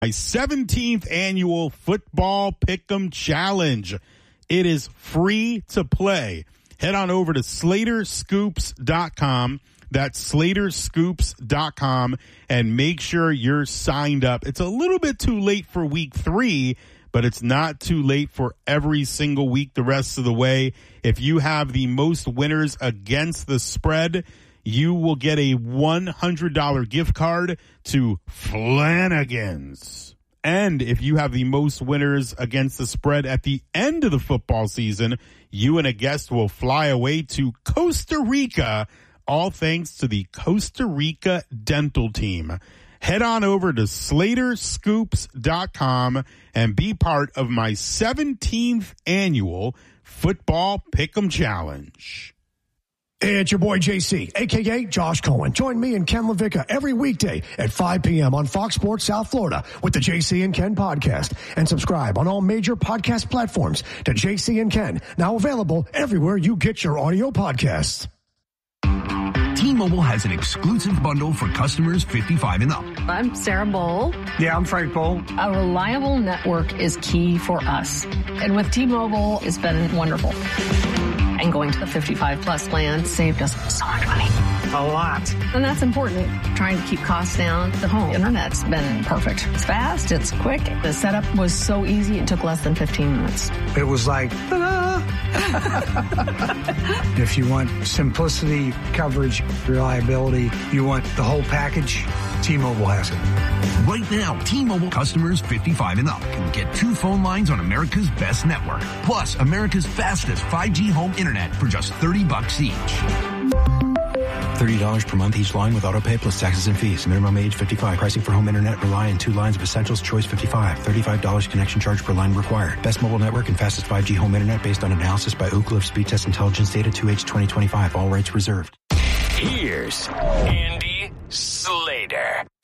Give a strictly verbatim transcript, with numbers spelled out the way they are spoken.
My seventeenth annual Football Pick'em Challenge. It is free to play. Head on over to Slater Scoops dot com. That's Slater Scoops dot com, and make sure you're signed up. It's a little bit too late for week three, but it's not too late for every single week the rest of the way. If you have the most winners against the spread, you will get a one hundred dollars gift card to Flanagan's. And if you have the most winners against the spread at the end of the football season, you and a guest will fly away to Costa Rica, all thanks to the Costa Rica Dental Team. Head on over to Slater Scoops dot com and be part of my seventeenth annual Football Pick'em Challenge. It's your boy J C, a k a. Josh Cohen. Join me and Ken LaVicka every weekday at five p.m. on Fox Sports South Florida with the J C and Ken podcast. And subscribe on all major podcast platforms to J C and Ken, now available everywhere you get your audio podcasts. T-Mobile has an exclusive bundle for customers fifty-five and up. I'm Sarah Bowl. Yeah, I'm Frank Bowl. A reliable network is key for us. And with T-Mobile, it's been wonderful. And going to the fifty-five plus plan saved us so much money. A lot. And that's important. Trying to keep costs down. The home internet's been perfect. It's fast. It's quick. The setup was so easy. It took less than fifteen minutes. It was like, ta-da! If you want simplicity, coverage, reliability, you want the whole package, T-Mobile has it. Right now, T-Mobile customers fifty-five and up can get two phone lines on America's best network, plus America's fastest five G home internet for just thirty bucks each. thirty dollars per month each line with autopay plus taxes and fees. Minimum age fifty-five. Pricing for home internet rely on two lines of essentials. Choice fifty-five. thirty-five dollars connection charge per line required. Best mobile network and fastest five G home internet based on analysis by Ookla of Speed Test Intelligence Data two H twenty twenty-five. All rights reserved. Here's Andy Slater.